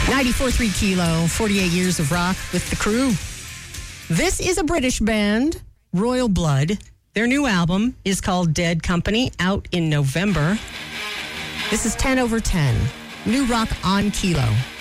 94.3 Kilo, 48 years of rock with the crew. This is a British band, Royal Blood. Their new album is called Dead Company, out in November. This is 10 over 10. New rock on Kilo.